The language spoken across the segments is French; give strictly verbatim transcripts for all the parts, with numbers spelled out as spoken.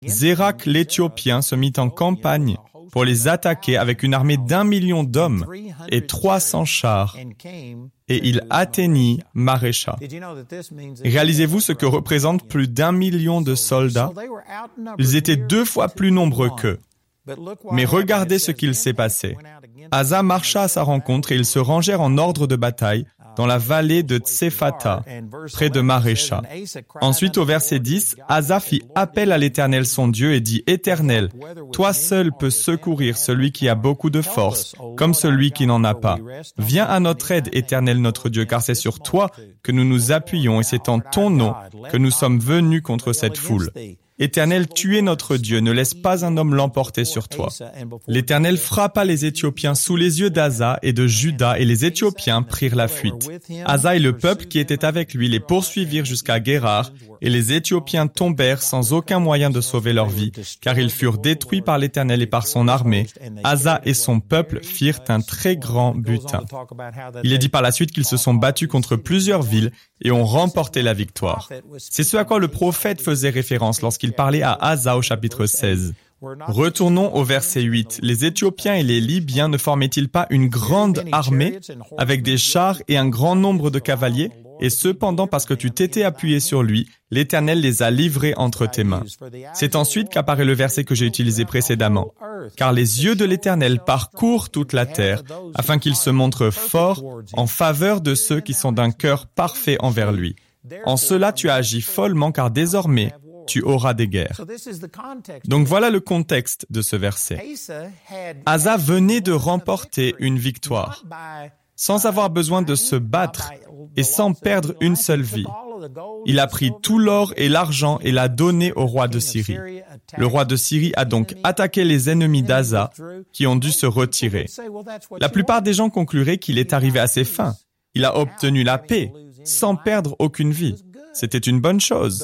Zérak l'Éthiopien se mit en campagne pour les attaquer avec une armée d'un million d'hommes et trois cents chars, et il atteignit Marécha. Réalisez-vous ce que représente plus d'un million de soldats? Ils étaient deux fois plus nombreux qu'eux. Mais regardez ce qu'il s'est passé. Asa marcha à sa rencontre et ils se rangèrent en ordre de bataille dans la vallée de Tsephata, près de Marécha. Ensuite, au verset dix, Asa fit appel à l'Éternel son Dieu et dit, « Éternel, toi seul peux secourir celui qui a beaucoup de force, comme celui qui n'en a pas. Viens à notre aide, Éternel notre Dieu, car c'est sur toi que nous nous appuyons et c'est en ton nom que nous sommes venus contre cette foule. Éternel, tu es notre Dieu, ne laisse pas un homme l'emporter sur toi. » L'Éternel frappa les Éthiopiens sous les yeux d'Asa et de Juda, et les Éthiopiens prirent la fuite. Asa et le peuple qui était avec lui les poursuivirent jusqu'à Guérar, et les Éthiopiens tombèrent sans aucun moyen de sauver leur vie, car ils furent détruits par l'Éternel et par son armée. Asa et son peuple firent un très grand butin. Il est dit par la suite qu'ils se sont battus contre plusieurs villes et ont remporté la victoire. C'est ce à quoi le prophète faisait référence lorsqu'il parlait à Asa au chapitre seize. Retournons au verset huit. Les Éthiopiens et les Libyens ne formaient-ils pas une grande armée avec des chars et un grand nombre de cavaliers? Et cependant, parce que tu t'étais appuyé sur lui, l'Éternel les a livrés entre tes mains. C'est ensuite qu'apparaît le verset que j'ai utilisé précédemment. Car les yeux de l'Éternel parcourent toute la terre, afin qu'il se montre fort en faveur de ceux qui sont d'un cœur parfait envers lui. En cela, tu as agi follement, car désormais, tu auras des guerres. Donc voilà le contexte de ce verset. Asa venait de remporter une victoire, sans avoir besoin de se battre et sans perdre une seule vie. Il a pris tout l'or et l'argent et l'a donné au roi de Syrie. Le roi de Syrie a donc attaqué les ennemis d'Asa qui ont dû se retirer. La plupart des gens concluraient qu'il est arrivé à ses fins. Il a obtenu la paix sans perdre aucune vie. C'était une bonne chose.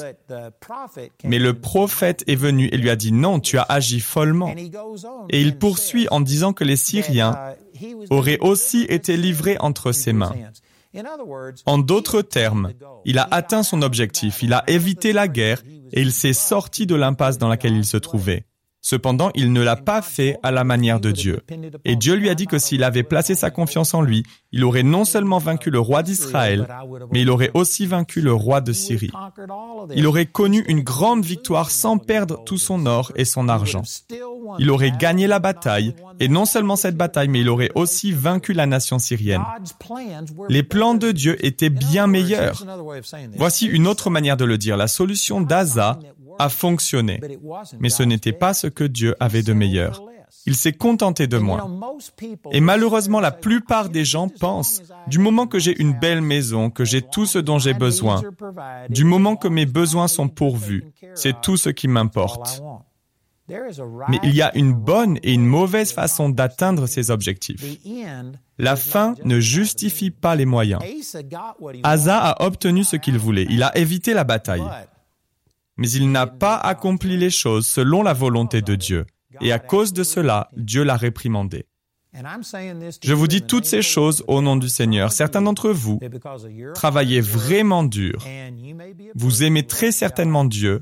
Mais le prophète est venu et lui a dit « Non, tu as agi follement. » Et il poursuit en disant que les Syriens auraient aussi été livrés entre ses mains. En d'autres termes, il a atteint son objectif, il a évité la guerre et il s'est sorti de l'impasse dans laquelle il se trouvait. Cependant, il ne l'a pas fait à la manière de Dieu. Et Dieu lui a dit que s'il avait placé sa confiance en lui, il aurait non seulement vaincu le roi d'Israël, mais il aurait aussi vaincu le roi de Syrie. Il aurait connu une grande victoire sans perdre tout son or et son argent. Il aurait gagné la bataille, et non seulement cette bataille, mais il aurait aussi vaincu la nation syrienne. Les plans de Dieu étaient bien meilleurs. Voici une autre manière de le dire. La solution d'Asa a fonctionné, mais ce n'était pas ce que Dieu avait de meilleur. Il s'est contenté de moi. Et malheureusement, la plupart des gens pensent, du moment que j'ai une belle maison, que j'ai tout ce dont j'ai besoin, du moment que mes besoins sont pourvus, c'est tout ce qui m'importe. Mais il y a une bonne et une mauvaise façon d'atteindre ces objectifs. La fin ne justifie pas les moyens. Asa a obtenu ce qu'il voulait. Il a évité la bataille. Mais il n'a pas accompli les choses selon la volonté de Dieu. Et à cause de cela, Dieu l'a réprimandé. Je vous dis toutes ces choses au nom du Seigneur. Certains d'entre vous travaillez vraiment dur. Vous aimez très certainement Dieu.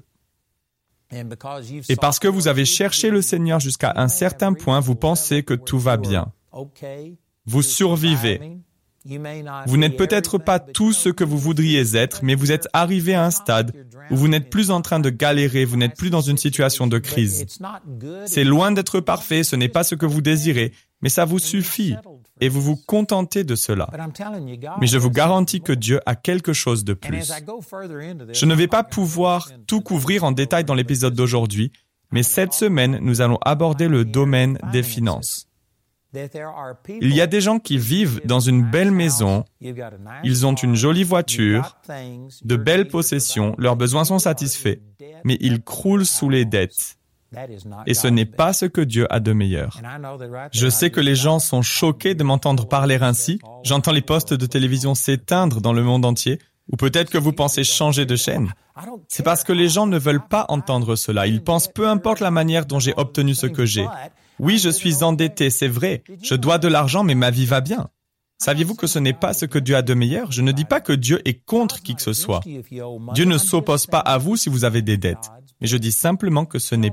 Et parce que vous avez cherché le Seigneur jusqu'à un certain point, vous pensez que tout va bien. Vous survivez. Vous n'êtes peut-être pas tout ce que vous voudriez être, mais vous êtes arrivé à un stade où vous n'êtes plus en train de galérer, vous n'êtes plus dans une situation de crise. C'est loin d'être parfait, ce n'est pas ce que vous désirez, mais ça vous suffit et vous vous contentez de cela. Mais je vous garantis que Dieu a quelque chose de plus. Je ne vais pas pouvoir tout couvrir en détail dans l'épisode d'aujourd'hui, mais cette semaine, nous allons aborder le domaine des finances. Il y a des gens qui vivent dans une belle maison, ils ont une jolie voiture, de belles possessions, leurs besoins sont satisfaits, mais ils croulent sous les dettes. Et ce n'est pas ce que Dieu a de meilleur. Je sais que les gens sont choqués de m'entendre parler ainsi. J'entends les postes de télévision s'éteindre dans le monde entier, ou peut-être que vous pensez changer de chaîne. C'est parce que les gens ne veulent pas entendre cela. Ils pensent peu importe la manière dont j'ai obtenu ce que j'ai. Oui, je suis endetté, c'est vrai. Je dois de l'argent, mais ma vie va bien. Saviez-vous que ce n'est pas ce que Dieu a de meilleur? Je ne dis pas que Dieu est contre qui que ce soit. Dieu ne s'oppose pas à vous si vous avez des dettes. Mais je dis simplement que ce n'est